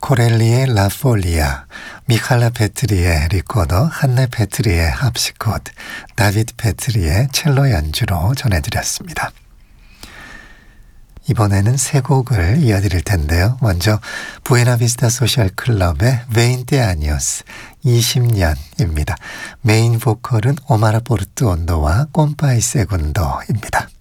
코렐리의 라폴리아, 미칼라 페트리의 리코더, 한네 페트리의 합시코드, 다비드 페트리의 첼로 연주로 전해드렸습니다. 이번에는 세 곡을 이어드릴 텐데요. 먼저 부에나비스타 소셜클럽의 베인테 아니오스 20년입니다. 메인 보컬은 오마라 포르투온도와 꼼파이 세군도입니다.